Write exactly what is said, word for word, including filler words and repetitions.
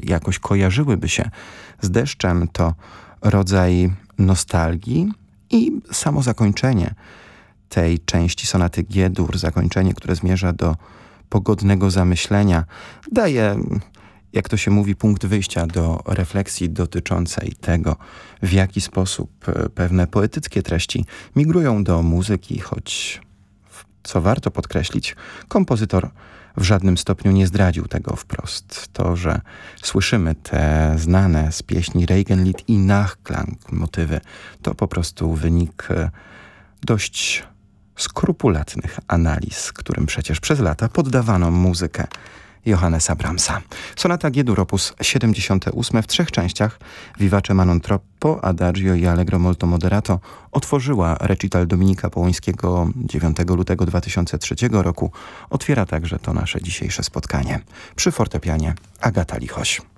jakoś kojarzyłyby się z deszczem, to rodzaj nostalgii i samo zakończenie tej części sonaty G-dur, zakończenie, które zmierza do pogodnego zamyślenia, daje, jak to się mówi, punkt wyjścia do refleksji dotyczącej tego, w jaki sposób pewne poetyckie treści migrują do muzyki, choć, co warto podkreślić, kompozytor w żadnym stopniu nie zdradził tego wprost. To, że słyszymy te znane z pieśni Regenlied i Nachklang motywy, to po prostu wynik dość skrupulatnych analiz, którym przecież przez lata poddawano muzykę Johannesa Brahmsa. Sonata G-dur opus siedemdziesiąte ósme w trzech częściach, Vivace ma non troppo, Adagio i Allegro molto moderato, otworzyła recital Dominika Połońskiego dziewiątego lutego dwa tysiące trzeciego roku. Otwiera także to nasze dzisiejsze spotkanie. Przy fortepianie Agata Lichoś.